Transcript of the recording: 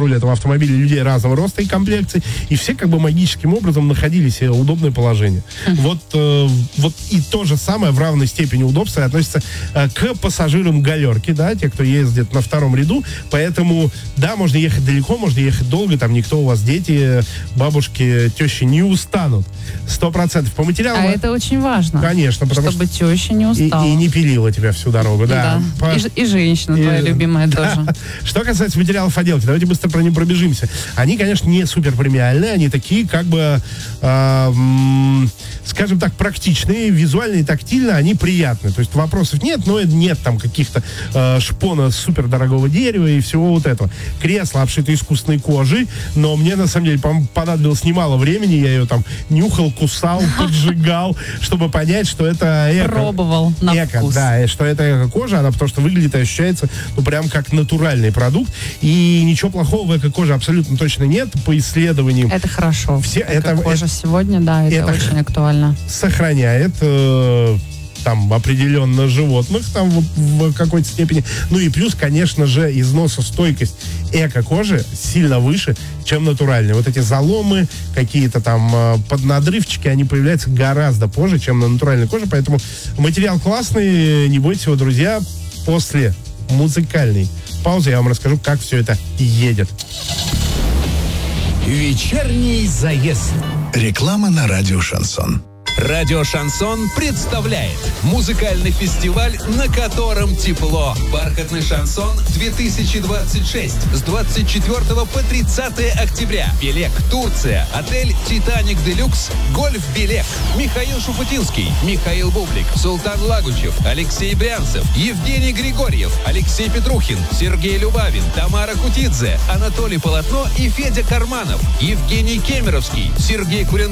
руль этого автомобиля людей разного роста и комплекции, и все как бы магическим образом находили себе удобное положение. Вот и то же самое в равной степени удобства относится к пассажирам галерки, да, те, кто ездит на втором ряду, поэтому, да, можно ехать далеко, можно ехать долго, там никто у вас, дети, бабушки, тещи не устанут. 100%. По материалам... А это очень важно. Конечно, потому чтобы теща не устала. И не пилила тебя всю дорогу, да. И женщина твоя любимая тоже. Что касается материалов отделки, давайте быстро про них пробежимся. Они, конечно, не супер премиальные, они такие, как бы, скажем так, практичные, визуально и тактильно они приятные. То есть вопросов нет, но нет там каких-то шпона супер дорогого дерева и всего вот этого. Кресло обшито искусственной кожей, но мне, на самом деле, понадобилось немало времени, я ее там нюхал, кусал, поджигал, чтобы понять, что это эко. Пробовал на вкус. Да, что это эко-кожа, она потому что выглядит и ощущается, ну, прям как натуральный продукт. И ничего плохого в эко-коже абсолютно точно нет, по исследованиям. Это хорошо. Эко-кожа сегодня, да, это очень актуально. Сохраняет там определенно животных там в какой-то степени. Ну и плюс, конечно же, износостойкость эко-кожи сильно выше, чем натуральная. Вот эти заломы, какие-то там поднадрывчики, они появляются гораздо позже, чем на натуральной коже, поэтому материал классный, не бойтесь его, друзья. После музыкальной паузы я вам расскажу, как все это едет. Вечерний заезд. Реклама на радио «Шансон». Радио «Шансон» представляет музыкальный фестиваль, на котором тепло. «Бархатный шансон 2026» с 24 по 30 октября. Белек, Турция. Отель «Титаник Делюкс». Гольф Белек. Михаил Шуфутинский, Михаил Бублик, Султан Лагучев, Алексей Брянцев, Евгений Григорьев, Алексей Петрухин, Сергей Любавин, Тамара Кутидзе, Анатолий Полотно и Федя Карманов, Евгений Кемеровский, Сергей Куренков,